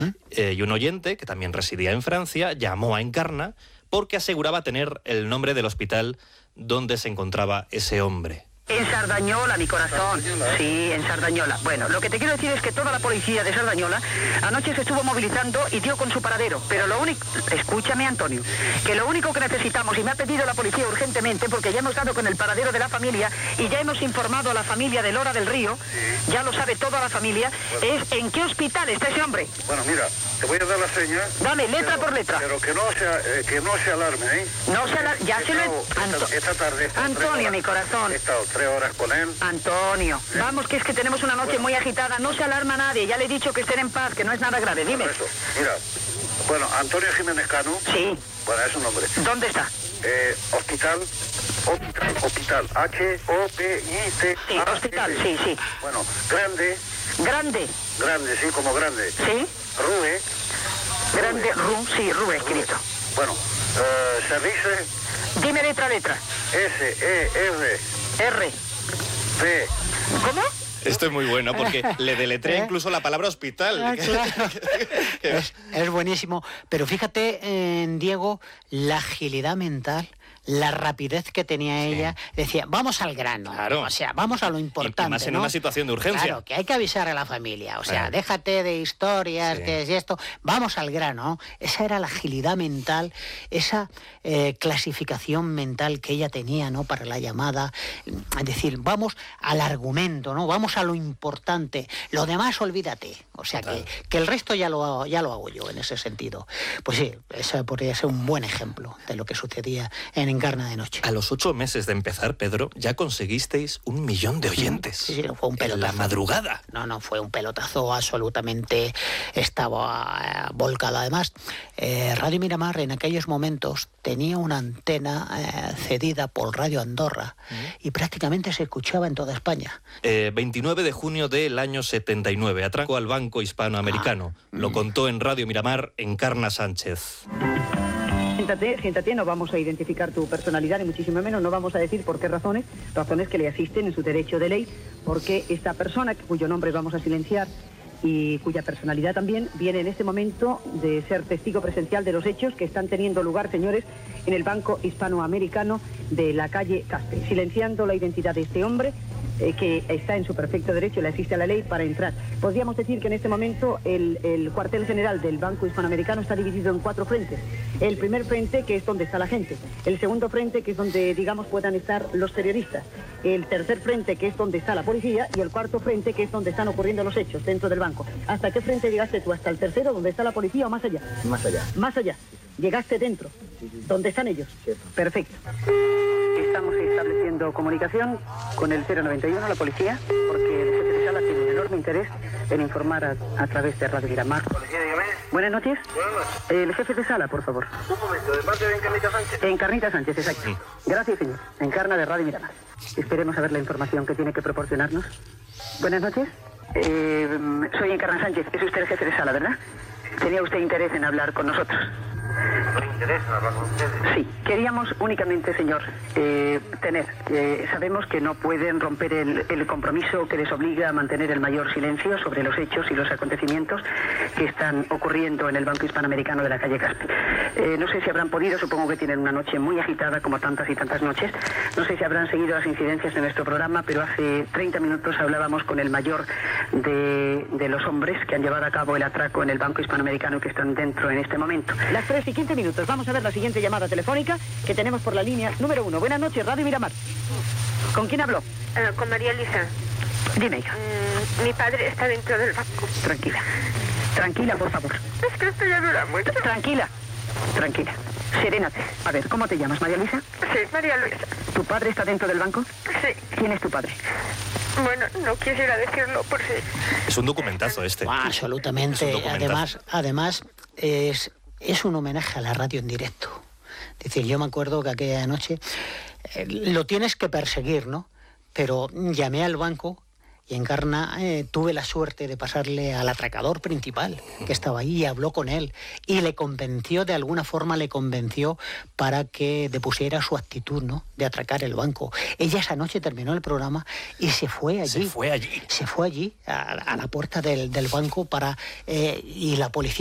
Y un oyente, que también residía en Francia, llamó a Encarna porque aseguraba tener el nombre del hospital donde se encontraba ese hombre. En Sardañola, mi corazón. Sí, en Sardañola. Bueno, lo que te quiero decir es que toda la policía de Sardañola anoche se estuvo movilizando y dio con su paradero. Pero lo único... Escúchame, Antonio. Que lo único que necesitamos, y me ha pedido la policía urgentemente, porque ya hemos dado con el paradero de la familia y ya hemos informado a la familia de Lora del Río, ya lo sabe toda la familia, es en qué hospital está ese hombre. Bueno, mira, te voy a dar la seña. Dame, letra por letra. Pero que no se alarme, ¿eh? No se alarme, ya se lo he... Esta tarde... Antonio, mi corazón. He estado 3 horas con él. Antonio, vamos, que es que tenemos una noche muy agitada, no se alarma nadie, ya le he dicho que estén en paz, que no es nada grave, dime. Eso. Mira, bueno, Antonio Jiménez Cano. Sí. Bueno, es un nombre. ¿Dónde está? Hospital, H-O-P-I-T. Sí, hospital, sí. Bueno, grande. Grande, sí, como grande. Sí. Rue. Grande, Rue escrito. Bueno, service. Dime letra. S-E-R. R. P. ¿Cómo? Esto es muy bueno porque le deletrea incluso la palabra hospital. Claro. Es buenísimo. Pero fíjate, Diego, la agilidad mental, la rapidez que tenía ella. Decía, vamos al grano. Claro. O sea, vamos a lo importante. Y más en ¿no? una situación de urgencia. Claro, que hay que avisar a la familia. O sea, déjate de historias, que es esto. Vamos al grano. Esa era la agilidad mental, esa clasificación mental que ella tenía, ¿no? Para la llamada. Es decir, vamos al argumento, ¿no? Vamos a lo importante. Lo demás, olvídate. O sea, que el resto ya lo hago yo en ese sentido. Pues sí, ese podría ser un buen ejemplo de lo que sucedía en Encarna de Noche. A los 8 meses de empezar, Pedro, ya conseguististeis 1 millón de oyentes. Sí, fue un pelotazo. En la madrugada. No, fue un pelotazo absolutamente. Estaba volcado. Además, Radio Miramar en aquellos momentos tenía una antena cedida por Radio Andorra y prácticamente se escuchaba en toda España. 29 de junio del año 79, atraco al Banco Hispanoamericano. Lo contó en Radio Miramar Encarna Sánchez. Siéntate, no vamos a identificar tu personalidad, ni muchísimo menos, no vamos a decir por qué razones que le asisten en su derecho de ley, porque esta persona, cuyo nombre vamos a silenciar y cuya personalidad también, viene en este momento de ser testigo presencial de los hechos que están teniendo lugar, señores, en el Banco Hispanoamericano de la calle Caspe, silenciando la identidad de este hombre, que está en su perfecto derecho, le asiste a la ley para entrar. Podríamos decir que en este momento el cuartel general del Banco Hispanoamericano está dividido en 4 frentes. El primer frente, que es donde está la gente. El segundo frente, que es donde, digamos, puedan estar los periodistas. El tercer frente, que es donde está la policía. Y el cuarto frente, que es donde están ocurriendo los hechos dentro del banco. ¿Hasta qué frente llegaste tú? ¿Hasta el tercero, donde está la policía, o más allá? Más allá. ¿Llegaste dentro? ¿Dónde están ellos? Cierto. Perfecto. Estamos estableciendo comunicación con el 091, la policía, porque el jefe de sala tiene un enorme interés en informar a través de Radio Miramar. Policía, dígame. Buenas noches. Buenas noches. El jefe de sala, por favor. Un momento, ¿de parte de Encarnita Sánchez? Encarnita Sánchez, exacto. Gracias, señor. Encarna de Radio Miramar. Esperemos a ver la información que tiene que proporcionarnos. Buenas noches. Soy Encarna Sánchez. Es usted el jefe de sala, ¿verdad? ¿Tenía usted interés en hablar con nosotros? ¿Me interesa hablar con ustedes? Sí, queríamos únicamente, señor, sabemos que no pueden romper el compromiso que les obliga a mantener el mayor silencio sobre los hechos y los acontecimientos que están ocurriendo en el Banco Hispanoamericano de la calle Caspe. No sé si habrán podido, supongo que tienen una noche muy agitada como tantas y tantas noches, no sé si habrán seguido las incidencias de nuestro programa, pero hace 30 minutos hablábamos con el mayor de los hombres que han llevado a cabo el atraco en el Banco Hispanoamericano y que están dentro en este momento. Las 3 y 15 minutos. Vamos a ver la siguiente llamada telefónica que tenemos por la línea número 1. Buenas noches, Radio Miramar. ¿Con quién habló? Con María Elisa. Dime, hija. Mi padre está dentro del banco. Tranquila, por favor. Es que estoy a dura mucho. Tranquila. Serénate. A ver, ¿cómo te llamas, María Elisa? Sí, María Luisa. ¿Tu padre está dentro del banco? Sí. ¿Quién es tu padre? Bueno, no quisiera decirlo por si... Es un documentazo este. Absolutamente. Es un documentazo. Además es un homenaje a la radio en directo. Es decir, yo me acuerdo que aquella noche lo tienes que perseguir, ¿no? Pero llamé al banco Y en Encarna tuve la suerte de pasarle al atracador principal, que estaba ahí, y habló con él. Y le convenció, de alguna forma le convenció para que depusiera su actitud, ¿no?, de atracar el banco. Ella esa noche terminó el programa y se fue allí. Se fue allí. Se fue allí, a la puerta del banco, y la policía